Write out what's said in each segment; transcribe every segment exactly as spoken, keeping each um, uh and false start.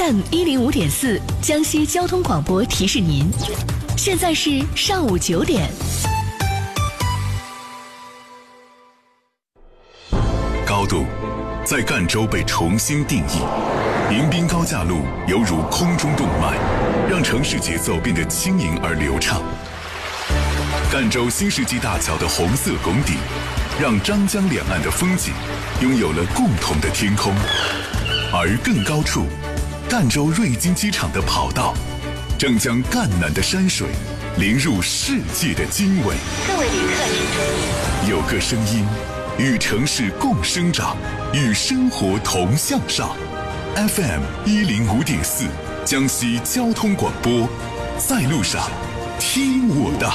F M 一零五点四，江西交通广播提示您，现在是上午九点。 高度在赣州被重新定义，迎宾高架路犹如空中动脉，让城市节奏变得轻盈而流畅。赣州新世纪大桥的红色拱顶，让张江两岸的风景拥有了共同的天空。而更高处，赣州瑞金机场的跑道，正将赣南的山水淋入世界的经纬。 各位旅客请注意， 有个声音，与城市共生长，与生活同向上。F M 一零五点四，江西交通广播，在路上听我的。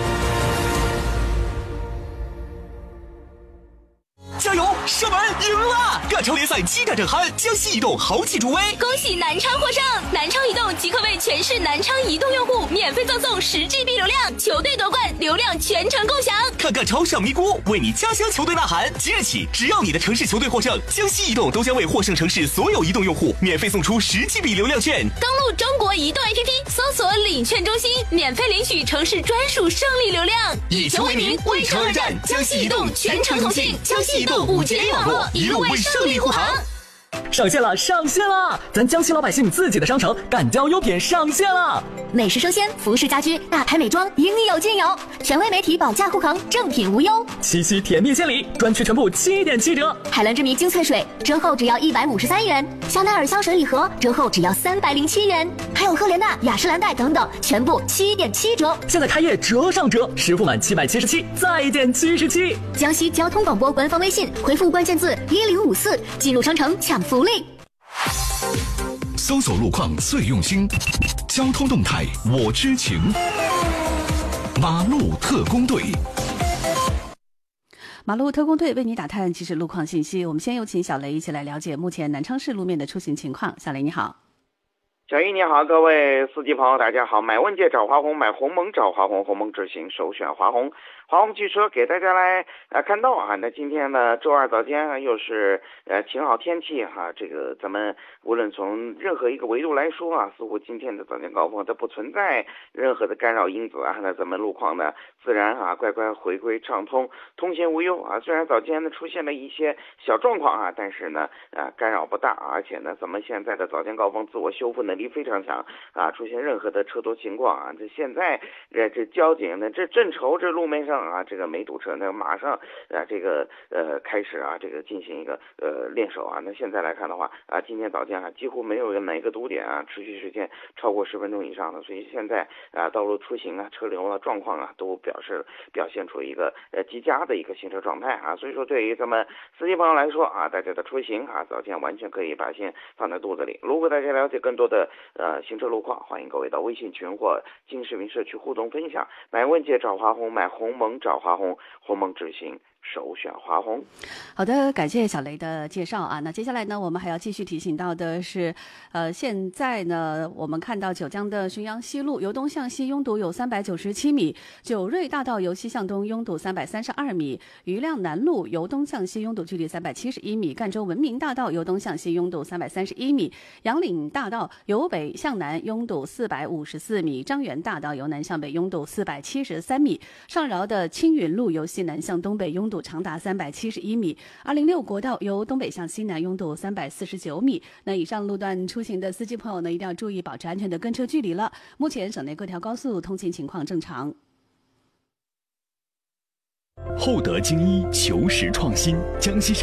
加油！射门赢了！赣州联赛激战正酣，江西移动豪气助威， 恭喜南昌获胜！南昌移动即刻为全市南昌移动用户免费赠送十 G B 流量，球队夺冠，流量全程共享。 看赣超上咪咕，为你家乡球队呐喊！即日起，只要你的城市球队获胜，江西移动都将为获胜城市所有移动用户免费送出十 G B 流量券。 登录中国移动 A P P， 搜索领券中心，免费领取城市专属胜利流量。 以球为名，为城而战，江西移动全程同庆，江西移动五 G A 网络，一路为胜利护航。 上线了，上线了！咱江西老百姓自己的商城赣交优品上线了， 美食生鲜、服饰家居、大牌美妆，应有尽有。权威媒体保价护航，正品无忧。 七夕甜蜜献礼，专区全部七点七折。 海蓝之谜精粹水折后只要一百五十三元，香奈儿香水礼盒折后只要三百零七元，还有赫莲娜、雅诗兰黛等等，全部七点七折。 现在开业折上折，实付满七百七十七再减七十七。 江西交通广播官方微信回复关键字一零五四，进入商城抢福利。 搜索路况最用心，交通动态我知情。马路特工队， 马路特工队为你打探即时路况信息。我们先有请小雷一起来了解目前南昌市路面的出行情况。小雷你好。 小姨你好，各位司机朋友大家好。买问界找华虹，买鸿蒙找华虹，鸿蒙执行首选华虹。华虹汽车给大家来呃看到啊，那今天呢周二早间啊又是呃晴好天气哈、啊，这个咱们无论从任何一个维度来说啊，似乎今天的早间高峰它不存在任何的干扰因子啊，那咱们路况呢自然啊乖乖回归畅通，通行无忧啊。虽然早间呢出现了一些小状况啊，但是呢啊干扰不大，而且呢咱们现在的早间高峰自我修复能力非常强啊，出现任何的车多情况啊，这现在这这交警呢这正愁这路面上啊，这个没堵车，那马上啊，这个呃开始啊，这个进行一个呃练手啊。那现在来看的话啊，今天早间啊，几乎没有哪个堵点啊持续时间超过十分钟以上的，所以现在啊，道路出行啊、车流啊状况啊，都表示表现出一个呃极佳的一个行车状态啊。所以说，对于咱们司机朋友来说啊，大家的出行啊，早间完全可以把心放在肚子里。如果大家了解更多的呃行车路况，欢迎各位到微信群或金市民社区互动分享。买问界找华虹，买鸿蒙找华虹，鸿蒙执行首选华虹。 好的，感谢小雷的介绍啊。那接下来呢，我们还要继续提醒到的是，呃，现在呢，我们看到九江的浔阳西路由东向西拥堵有三百九十七米，九瑞大道由西向东拥堵三百三十二米，余亮南路由东向西拥堵距离三百七十一米，赣州文明大道由东向西拥堵三百三十一米，杨岭大道由北向南拥堵四百五十四米，张园大道由南向北拥堵四百七十三米，上饶的青云路由西南向东北拥堵长达三百七十一米，二零六国道由东北向西南拥堵三百四十九米。那以上路段出行的司机朋友呢，一定要注意保持安全的跟车距离了。目前省内各条高速通行情况正常。 厚德精一，求实创新，江西省